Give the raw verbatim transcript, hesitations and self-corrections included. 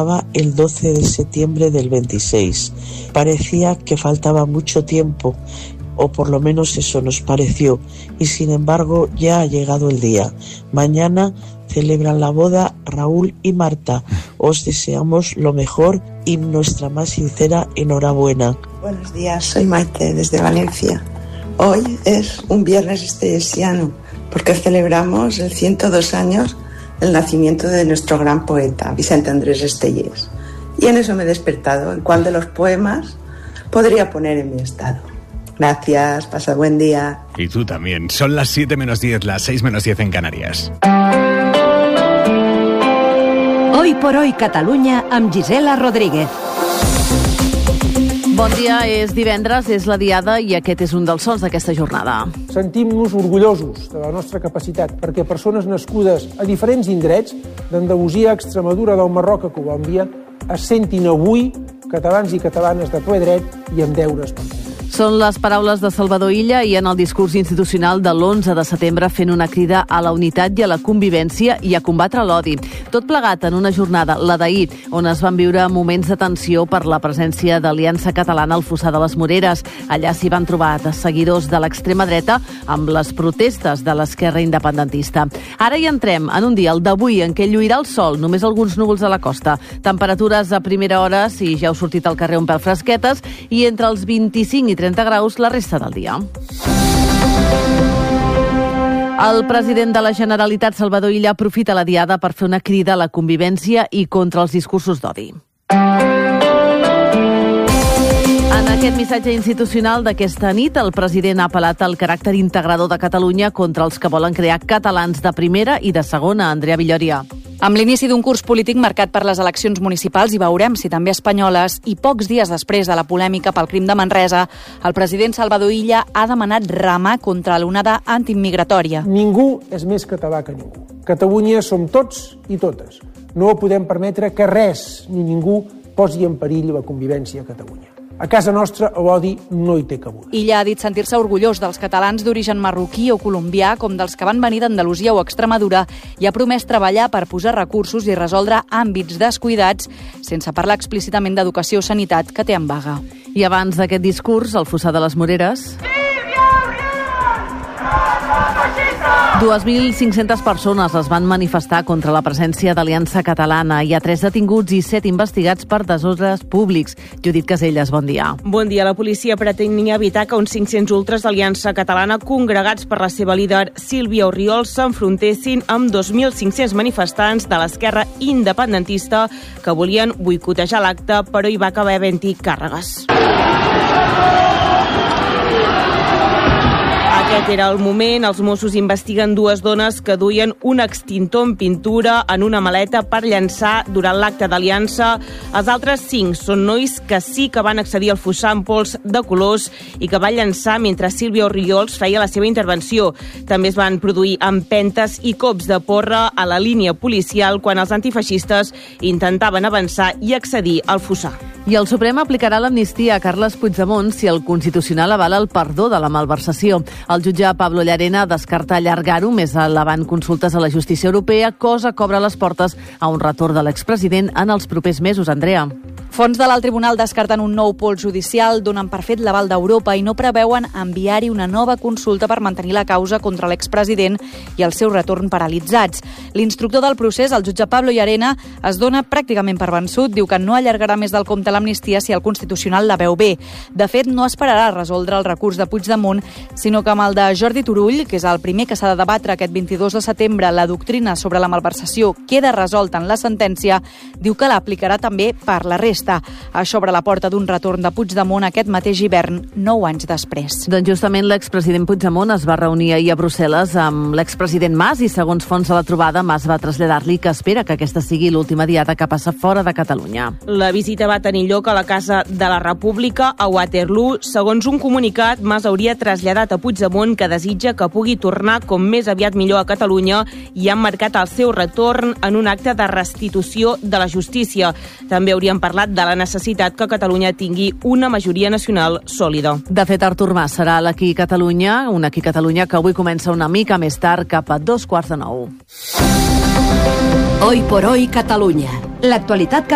El doce de septiembre del veintiséis. Parecía que faltaba mucho tiempo, o por lo menos eso nos pareció, y sin embargo ya ha llegado el día. Mañana celebran la boda Raúl y Marta. Os deseamos lo mejor y nuestra más sincera enhorabuena. Buenos días, soy Maite desde Valencia. Hoy es un viernes estellesiano porque celebramos el ciento dos años del nacimiento de nuestro gran poeta, Vicente Andrés Estellés. Y en eso me he despertado, en cuál de los poemas podría poner en mi estado. Gracias, pasa buen día. Y tú también. Son las siete menos diez, las seis menos diez en Canarias. Hoy por hoy Catalunya amb Gisela Rodríguez. Bon dia, és divendres, és la diada i aquest és un dels sons d'aquesta jornada. Sentim-nos orgullosos de la nostra capacitat perquè persones nascudes a diferents indrets, d'Andalusia, Extremadura, del Marroc a Colòmbia, es sentin avui catalans i catalanes de ple dret i amb deures pendents. Són les paraules de Salvador Illa i en el discurs institucional de l'onze de setembre fent una crida a la unitat i a la convivència i a combatre l'odi. Tot plegat en una jornada, la d'ahir, on es van viure moments de tensió per la presència d'Aliança Catalana al Fossar de les Moreres. Allà s'hi van trobar seguidors de l'extrema dreta amb les protestes de l'esquerra independentista. Ara hi entrem en un dia, el d'avui, en què lluirà el sol, només alguns núvols a la costa. Temperatures a primera hora, si ja heu sortit al carrer un pèl fresquetes, i entre els vint-i-cinc i trenta graus la resta del dia. El president de la Generalitat, Salvador Illa, aprofita la diada per fer una crida a la convivència i contra els discursos d'odi. En aquest missatge institucional d'aquesta nit, el president ha apel·lat al caràcter integrador de Catalunya contra els que volen crear catalans de primera i de segona. Andrea Villoria. Amb l'inici d'un curs polític marcat per les eleccions municipals i veurem si també espanyoles, i pocs dies després de la polèmica pel crim de Manresa, el president Salvador Illa ha demanat remar contra l'onada antiimmigratòria. Ningú és més català que ningú. Catalunya som tots i totes. No podem permetre que res ni ningú posi en perill la convivència a Catalunya. A casa nostra l'odi no hi té cabuda. Illa ha dit sentir-se orgullós dels catalans d'origen marroquí o colombià com dels que van venir d'Andalusia o Extremadura i ha promès treballar per posar recursos i resoldre àmbits descuidats sense parlar explícitament d'educació o sanitat que té en vaga. I abans d'aquest discurs, al Fossar de les Moreres... dos mil cinc-centes persones es van manifestar contra la presència d'Aliança Catalana. Hi ha tres detinguts i set investigats per desordres públics. Judit Caselles, bon dia. Bon dia. La policia pretenia evitar que uns cinc-cents ultres d'Aliança Catalana, congregats per la seva líder Sílvia Orriols, s'enfrontessin amb dos mil cinc-cents manifestants de l'esquerra independentista que volien boicotejar l'acte, però hi va acabar havent-hi càrregues. Aquest era el moment. Els Mossos investiguen dues dones que duien un extintor en pintura en una maleta per llançar durant l'acte d'Aliança. Els altres cinc són nois que sí que van accedir al fossar amb pols de colors i que van llançar mentre Sílvia Orriols feia la seva intervenció. També es van produir empentes i cops de porra a la línia policial quan els antifeixistes intentaven avançar i accedir al fossar. I el Suprem aplicarà l'amnistia a Carles Puigdemont si el Constitucional avala el perdó de la malversació. El jutge Pablo Llarena descarta allargar-ho més endavant consultes a la justícia europea, cosa que obre les portes a un retorn de l'expresident en els propers mesos. Andrea. Fons de l'alt tribunal descarten un nou pols judicial, donen per fet l'aval d'Europa i no preveuen enviar-hi una nova consulta per mantenir la causa contra l'expresident i el seu retorn paralitzats. L'instructor del procés, el jutge Pablo Llarena, es dona pràcticament per vençut, diu que no allargarà més del compte l'amnistia si el Constitucional la veu bé. De fet, no esperarà a resoldre el recurs de Puigdemont, sinó que amb el de Jordi Turull, que és el primer que s'ha de debatre aquest vint-i-dos de setembre, la doctrina sobre la malversació queda resolta en la sentència, diu que l'aplicarà també per la resta. Això obre la porta d'un retorn de Puigdemont aquest mateix hivern, nou anys després. Doncs justament l'expresident Puigdemont es va reunir ahir a Brussel·les amb l'expresident Mas i segons fons de la trobada, Mas va traslladar-li que espera que aquesta sigui l'última diada que passa fora de Catalunya. La visita va tenir lloc a la Casa de la República a Waterloo. Segons un comunicat, Mas hauria traslladat a Puigdemont que desitja que pugui tornar com més aviat millor a Catalunya i han marcat el seu retorn en un acte de restitució de la justícia. També haurien parlat de la necessitat que Catalunya tingui una majoria nacional sòlida. De fet, Artur Mas serà l'Aquí Catalunya, un Aquí Catalunya que avui comença una mica més tard, cap a dos quarts de nou. Hoy por hoy Catalunya. L'actualitat